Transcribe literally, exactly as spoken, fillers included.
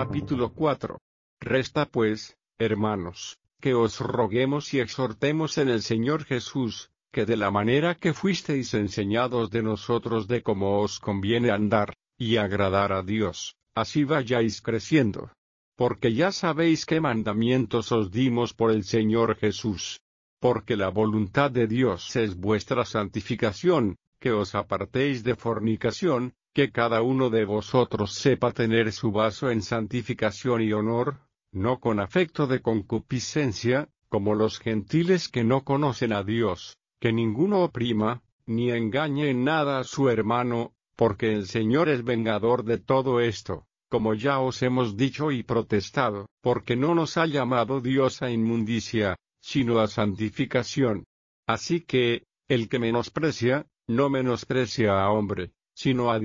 Capítulo cuatro. Resta pues, hermanos, que os roguemos y exhortemos en el Señor Jesús, que de la manera que fuisteis enseñados de nosotros de cómo os conviene andar, y agradar a Dios, así vayáis creciendo. Porque ya sabéis qué mandamientos os dimos por el Señor Jesús. Porque la voluntad de Dios es vuestra santificación, que os apartéis de fornicación, que cada uno de vosotros sepa tener su vaso en santificación y honor, no con afecto de concupiscencia, como los gentiles que no conocen a Dios, que ninguno oprima, ni engañe en nada a su hermano, porque el Señor es vengador de todo esto, como ya os hemos dicho y protestado, porque no nos ha llamado Dios a inmundicia, sino a santificación. Así que, el que menosprecia, no menosprecia a hombre, sino a